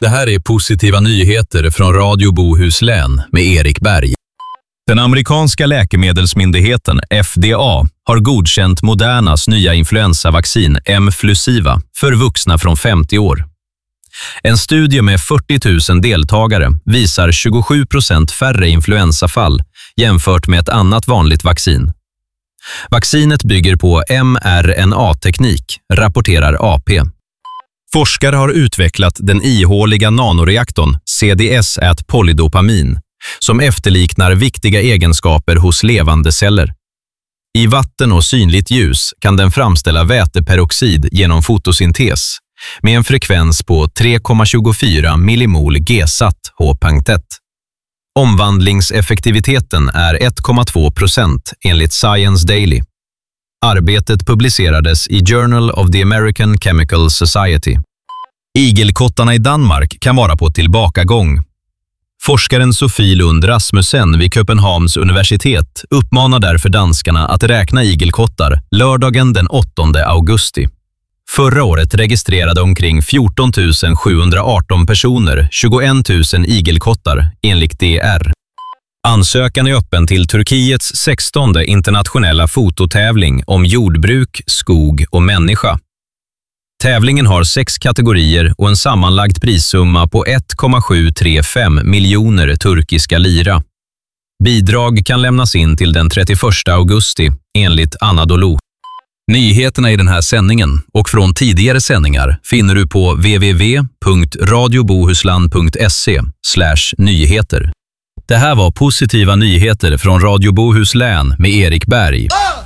Det här är positiva nyheter från Radio Bohuslän med Erik Berg. Den amerikanska läkemedelsmyndigheten FDA har godkänt Modernas nya influensavaccin M-Flusiva för vuxna från 50 år. En studie med 40 000 deltagare visar 27% färre influensafall jämfört med ett annat vanligt vaccin. Vaccinet bygger på mRNA-teknik, rapporterar AP. Forskare har utvecklat den ihåliga nanoreaktorn CDS-polydopamin som efterliknar viktiga egenskaper hos levande celler. I vatten och synligt ljus kan den framställa väteperoxid genom fotosyntes med en frekvens på 3,24 millimol Gsat H.1. Omvandlingseffektiviteten är 1,2% enligt Science Daily. Arbetet publicerades i Journal of the American Chemical Society. Igelkottarna i Danmark kan vara på tillbakagång. Forskaren Sofie Lund Rasmussen vid Köpenhamns universitet uppmanar därför danskarna att räkna igelkottar lördagen den 8 augusti. Förra året registrerade omkring 14 718 personer 21 000 igelkottar enligt DR. Ansökan är öppen till Turkiets 16:e internationella fototävling om jordbruk, skog och människa. Tävlingen har 6 kategorier och en sammanlagd prissumma på 1,735 miljoner turkiska lira. Bidrag kan lämnas in till den 31 augusti enligt Anadolu. Nyheterna i den här sändningen och från tidigare sändningar finner du på www.radiobohuslan.se/nyheter. Det här var positiva nyheter från Radio Bohuslän med Erik Berg.